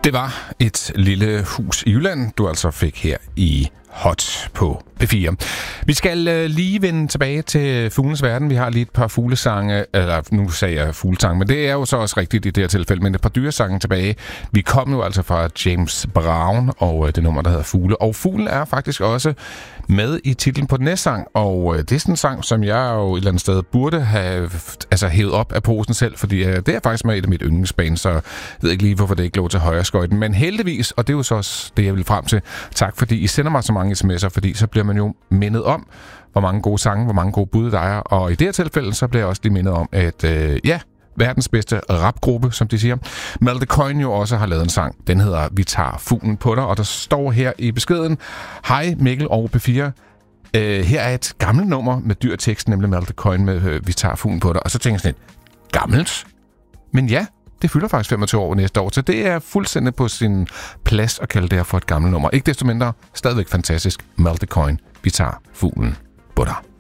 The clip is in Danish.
Det var et lille hus i Jylland, du altså fik her i Hot på P4. Vi skal lige vende tilbage til fuglenes verden. Vi har lige et par fuglesange, eller nu sagde jeg fuglesange, men det er jo så også rigtigt i det her tilfælde, men et par dyresange tilbage. Vi kom nu altså fra James Brown og det nummer, der hedder Fugle. Og fuglen er faktisk også med i titlen på den næste sang, og det er sådan en sang, som jeg jo et eller andet sted burde have hævet op af posen selv, fordi det er faktisk med i mit yndlingsband, så jeg ved ikke lige, hvorfor det ikke lå til højre skøjten. Men heldigvis, og det er jo så også det, jeg vil frem til, tak fordi I sender mig så mange sms'er, fordi så bliver man jo mindet om, hvor mange gode sange, hvor mange gode bud der er, og i det her tilfælde, så bliver jeg også lige mindet om, at verdens bedste rapgruppe, som de siger, Malte Coyne jo også har lavet en sang. Den hedder Vi tager fuglen på dig, og der står her i beskeden: Hej Mikkel og P4. Her er et gammelt nummer med dyr tekst, nemlig Malte Coyne med Vi tager fuglen på dig. Og så tænker jeg sådan lidt, gammelt? Men ja, det fylder faktisk 25 år næste år, så det er fuldstændig på sin plads at kalde det her for et gammelt nummer. Ikke desto mindre, stadigvæk fantastisk. Malte Coyne, Vi tager fuglen på dig.